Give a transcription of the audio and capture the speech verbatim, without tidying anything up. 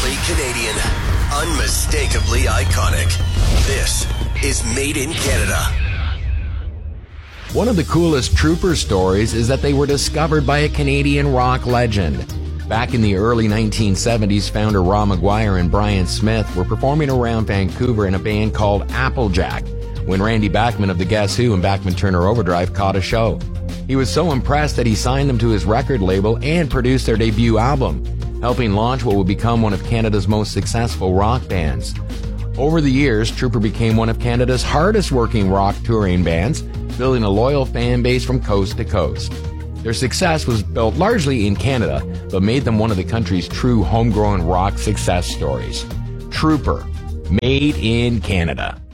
Unmistakably Canadian. Unmistakably iconic. This is Made in Canada. One of the coolest Trooper stories is that they were discovered by a Canadian rock legend. Back in the early nineteen seventies, founder Rob McGuire and Brian Smith were performing around Vancouver in a band called Applejack when Randy Bachman of the Guess Who and Bachman Turner Overdrive caught a show. He was so impressed that he signed them to his record label and produced their debut album, helping launch what would become one of Canada's most successful rock bands. Over the years, Trooper became one of Canada's hardest-working rock touring bands, building a loyal fan base from coast to coast. Their success was built largely in Canada, but made them one of the country's true homegrown rock success stories. Trooper, Made in Canada.